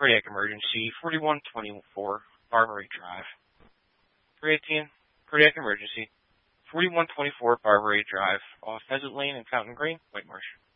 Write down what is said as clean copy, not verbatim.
cardiac emergency, 4124 Barbary Drive. 318, cardiac emergency, 4124 Barbary Drive, off Pheasant Lane in Fountain Green, White Marsh.